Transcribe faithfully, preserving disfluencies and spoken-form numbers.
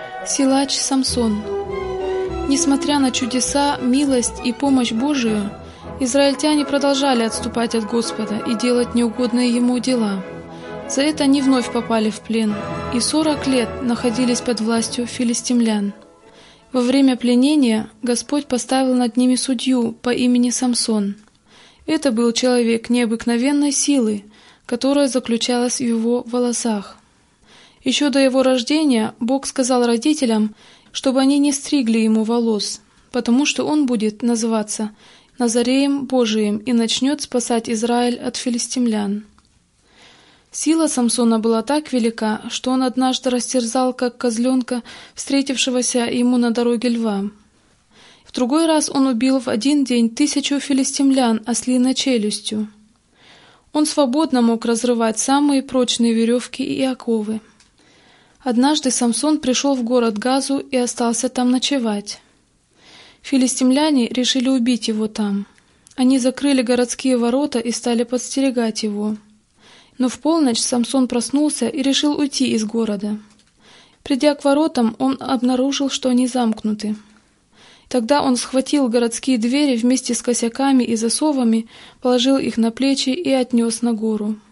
Силач Самсон. Несмотря на чудеса, милость и помощь Божию, израильтяне продолжали отступать от Господа и делать неугодные Ему дела. За это они вновь попали в плен, и сорок лет находились под властью филистимлян. Во время пленения Господь поставил над ними судью по имени Самсон. Это был человек необыкновенной силы, которая заключалась в его волосах. Еще до его рождения Бог сказал родителям, чтобы они не стригли ему волос, потому что он будет называться Назареем Божиим и начнет спасать Израиль от филистимлян. Сила Самсона была так велика, что он однажды растерзал, как козленка, встретившегося ему на дороге льва. В другой раз он убил в один день тысячу филистимлян ослиной челюстью. Он свободно мог разрывать самые прочные веревки и оковы. Однажды Самсон пришел в город Газу и остался там ночевать. Филистимляне решили убить его там. Они закрыли городские ворота и стали подстерегать его. Но в полночь Самсон проснулся и решил уйти из города. Придя к воротам, он обнаружил, что они замкнуты. Тогда он схватил городские двери вместе с косяками и засовами, положил их на плечи и отнес на гору.